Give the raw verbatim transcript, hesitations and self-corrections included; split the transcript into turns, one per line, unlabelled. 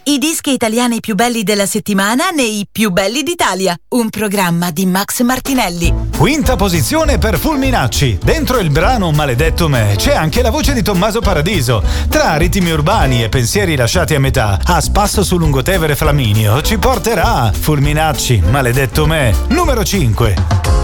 I dischi italiani più belli della settimana nei Più belli d'Italia, un programma di Max Martinelli.
Quinta posizione per Fulminacci. Dentro il brano Maledetto me c'è anche la voce di Tommaso Paradiso. Tra ritmi urbani e pensieri lasciati a metà, a spasso su Lungotevere Flaminio ci porterà Fulminacci, Maledetto me, numero cinque.